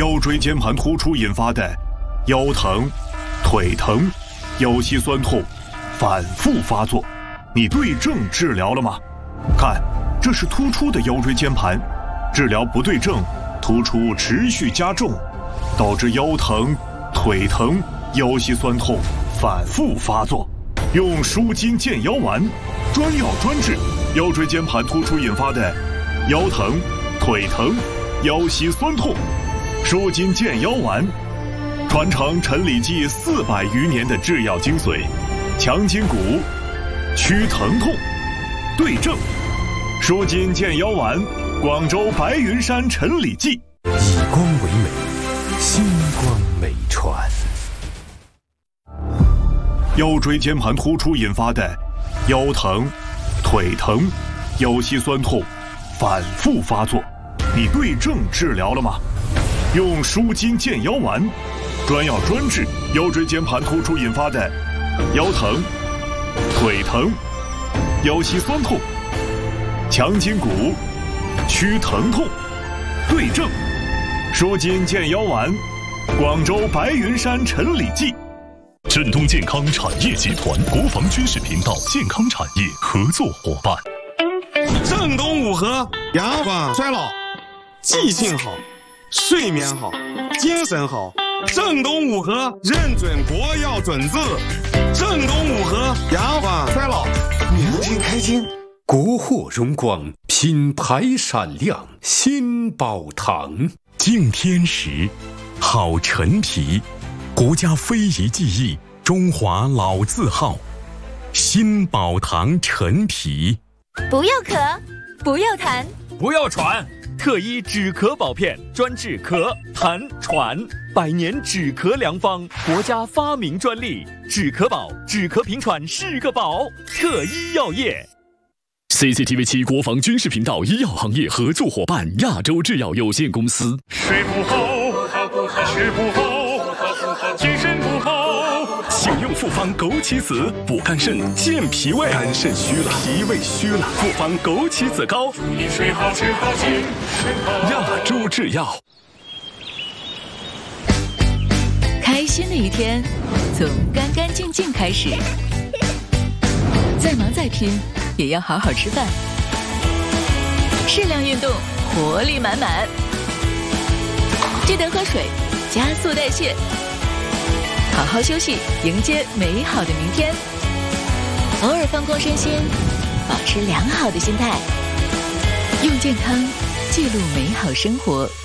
腰椎间盘突出引发的腰疼、腿疼、腰膝酸痛反复发作，你对症治疗了吗？看，这是突出的腰椎间盘，治疗不对症，突出持续加重，导致腰疼、腿疼、腰膝酸痛反复发作。用舒筋健腰丸，专药专治腰椎间盘突出引发的腰疼、腿疼、腰膝酸痛。舒筋健腰丸，传承陈李济400余年的制药精髓，强筋骨，祛疼痛，对症。舒筋健腰丸，广州白云山陈李济。 以光为美，星光美传。 腰椎间盘突出引发的腰疼、腿疼、腰膝酸痛反复发作，你对症治疗了吗？用舒筋健腰丸，专药专治腰椎间盘突出引发的腰疼、腿疼、腰膝酸痛，强筋骨，祛疼痛，对症。舒筋健腰丸，广州白云山陈李济。 振东健康产业集团国防军事频道健康产业合作伙伴。 正东五合，延缓衰老，记性好，睡眠好，精神好。正东五合认准国药准字，正东五合延缓衰老，年轻开心。 国货荣光，品牌闪亮，新宝堂。 敬天时，好陈皮，国家非遗技艺，中华老字号，新宝堂陈皮。 不要咳，不要痰， 不要喘，特医止咳保片，专治咳、痰、喘，100年止咳良方，国家发明专利，止咳宝，止咳平喘是个宝，特医药业。 CCTV7国防军事频道医药行业合作伙伴亚洲制药有限公司。 睡不好，吃不好，精神不好。 请用复方枸杞子补肝肾、健脾胃。 肝肾虚了，脾胃虚了， 复方枸杞子膏。 祝你睡好，吃好，精神好。 亚洲制药。 开心的一天，从干干净净开始。再忙再拼，也要好好吃饭。适量运动，活力满满。记得喝水，加速代谢。好好休息，迎接美好的明天。偶尔放空身心，保持良好的心态。用健康记录美好生活。